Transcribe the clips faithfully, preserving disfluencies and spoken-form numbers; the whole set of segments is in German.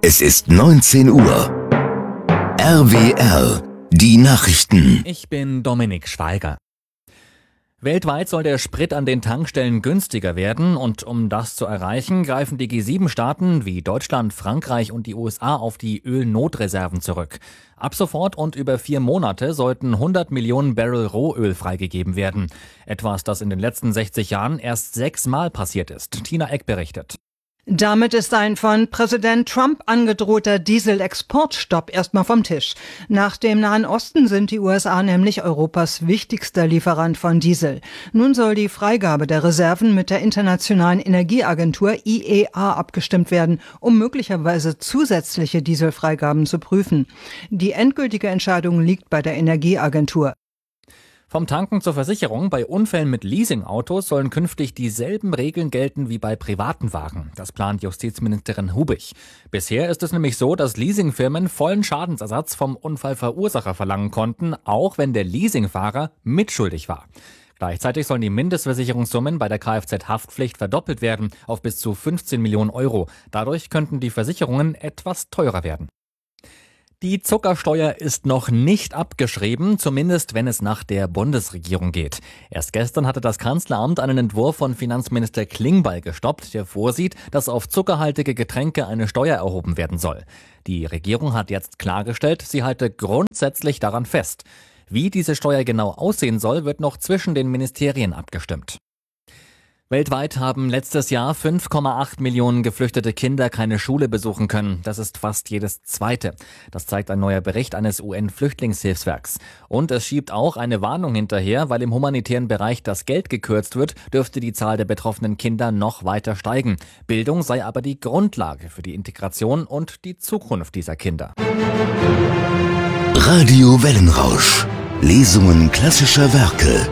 Es ist neunzehn Uhr. R W R, die Nachrichten. Ich bin Dominik Schweiger. Weltweit soll der Sprit an den Tankstellen günstiger werden und um das zu erreichen, greifen die G sieben Staaten wie Deutschland, Frankreich und die U S A auf die Ölnotreserven zurück. Ab sofort und über vier Monate sollten hundert Millionen Barrel Rohöl freigegeben werden. Etwas, das in den letzten sechzig Jahren erst sechsmal passiert ist. Tina Eck berichtet. Damit ist ein von Präsident Trump angedrohter Dieselexportstopp erstmal vom Tisch. Nach dem Nahen Osten sind die U S A nämlich Europas wichtigster Lieferant von Diesel. Nun soll die Freigabe der Reserven mit der Internationalen Energieagentur I E A abgestimmt werden, um möglicherweise zusätzliche Dieselfreigaben zu prüfen. Die endgültige Entscheidung liegt bei der Energieagentur. Vom Tanken zur Versicherung, bei Unfällen mit Leasingautos sollen künftig dieselben Regeln gelten wie bei privaten Wagen. Das plant Justizministerin Hubig. Bisher ist es nämlich so, dass Leasingfirmen vollen Schadensersatz vom Unfallverursacher verlangen konnten, auch wenn der Leasingfahrer mitschuldig war. Gleichzeitig sollen die Mindestversicherungssummen bei der Kfz-Haftpflicht verdoppelt werden auf bis zu fünfzehn Millionen Euro. Dadurch könnten die Versicherungen etwas teurer werden. Die Zuckersteuer ist noch nicht abgeschrieben, zumindest wenn es nach der Bundesregierung geht. Erst gestern hatte das Kanzleramt einen Entwurf von Finanzminister Klingbeil gestoppt, der vorsieht, dass auf zuckerhaltige Getränke eine Steuer erhoben werden soll. Die Regierung hat jetzt klargestellt, sie halte grundsätzlich daran fest. Wie diese Steuer genau aussehen soll, wird noch zwischen den Ministerien abgestimmt. Weltweit haben letztes Jahr fünf Komma acht Millionen geflüchtete Kinder keine Schule besuchen können. Das ist fast jedes zweite. Das zeigt ein neuer Bericht eines U N-Flüchtlingshilfswerks. Und es schiebt auch eine Warnung hinterher, weil im humanitären Bereich das Geld gekürzt wird, dürfte die Zahl der betroffenen Kinder noch weiter steigen. Bildung sei aber die Grundlage für die Integration und die Zukunft dieser Kinder. Radio Wellenrausch. Lesungen klassischer Werke.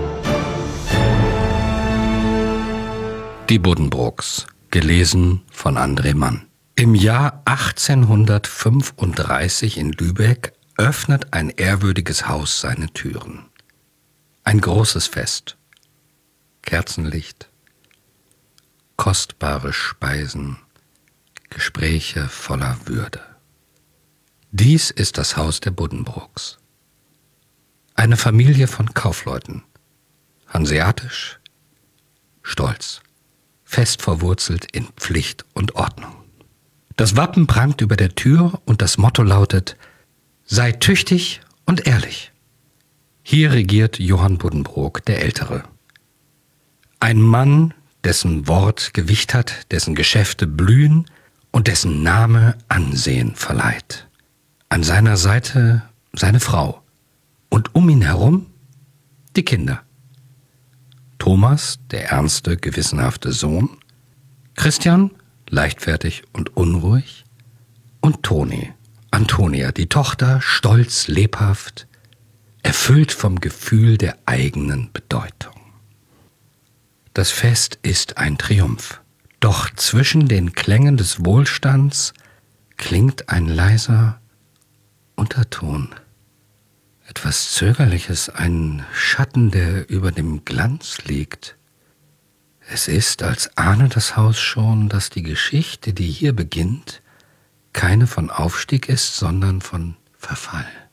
Die Buddenbrooks, gelesen von André Mann. Im Jahr achtzehnhundertfünfunddreißig in Lübeck öffnet ein ehrwürdiges Haus seine Türen. Ein großes Fest. Kerzenlicht, kostbare Speisen, Gespräche voller Würde. Dies ist das Haus der Buddenbrooks. Eine Familie von Kaufleuten. Hanseatisch, stolz. Fest verwurzelt in Pflicht und Ordnung. Das Wappen prangt über der Tür und das Motto lautet: Sei tüchtig und ehrlich. Hier regiert Johann Buddenbrook der Ältere. Ein Mann, dessen Wort Gewicht hat, dessen Geschäfte blühen und dessen Name Ansehen verleiht. An seiner Seite seine Frau und um ihn herum die Kinder. Thomas, der ernste, gewissenhafte Sohn, Christian, leichtfertig und unruhig, und Toni, Antonia, die Tochter, stolz, lebhaft, erfüllt vom Gefühl der eigenen Bedeutung. Das Fest ist ein Triumph, doch zwischen den Klängen des Wohlstands klingt ein leiser Unterton. Etwas Zögerliches, ein Schatten, der über dem Glanz liegt. Es ist, als ahne das Haus schon, dass die Geschichte, die hier beginnt, keine von Aufstieg ist, sondern von Verfall.